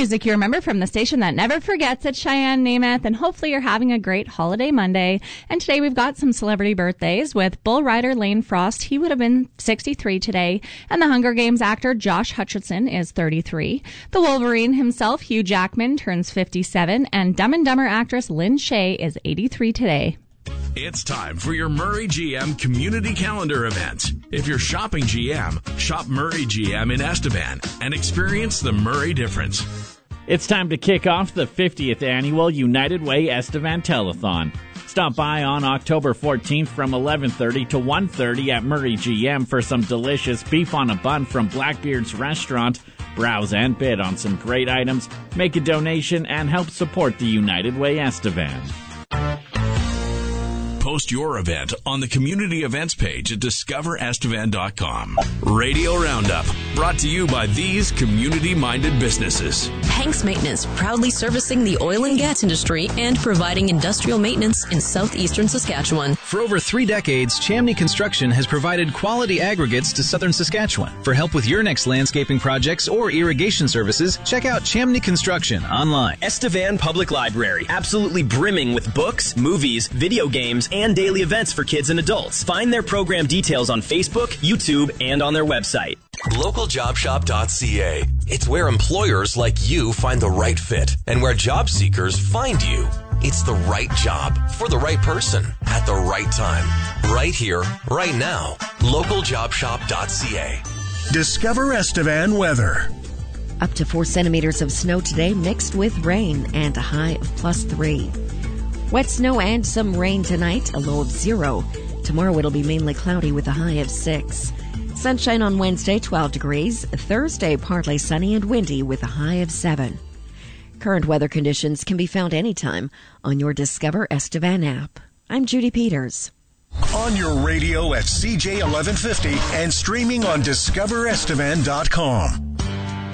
music you remember from the station that never forgets. It's Cheyenne Namath, and hopefully you're having a great holiday Monday. And today we've got some celebrity birthdays with bull rider Lane Frost. He would have been 63 today. And the Hunger Games actor Josh Hutcherson is 33. The Wolverine himself, Hugh Jackman, turns 57. And Dumb and Dumber actress Lynn Shay is 83 today. It's time for your Murray GM community calendar event. If you're shopping GM, shop Murray GM in Estevan and experience the Murray difference. It's time to kick off the 50th annual United Way Estevan Telethon. Stop by on October 14th from 11:30 to 1:30 at Murray GM for some delicious beef on a bun from Blackbeard's restaurant. Browse and bid on some great items, make a donation, and help support the United Way Estevan. Post your event on the community events page at discoverestevan.com. Radio Roundup, brought to you by these community-minded businesses. Hanks Maintenance, proudly servicing the oil and gas industry and providing industrial maintenance in southeastern Saskatchewan. For over 3 decades, Chamney Construction has provided quality aggregates to southern Saskatchewan. For help with your next landscaping projects or irrigation services, check out Chamney Construction online. Estevan Public Library, absolutely brimming with books, movies, video games, and daily events for kids and adults. Find their program details on Facebook, YouTube, and on their website. LocalJobShop.ca. It's where employers like you find the right fit and where job seekers find you. It's the right job for the right person at the right time. Right here, right now. LocalJobShop.ca. Discover Estevan weather. Up to 4 centimeters of snow today mixed with rain and a high of +3. Wet snow and some rain tonight, a low of 0. Tomorrow it'll be mainly cloudy with a high of 6. Sunshine on Wednesday, 12 degrees. Thursday, partly sunny and windy with a high of 7. Current weather conditions can be found anytime on your Discover Estevan app. I'm Judy Peters. On your radio at CJ 1150 and streaming on discoverestevan.com.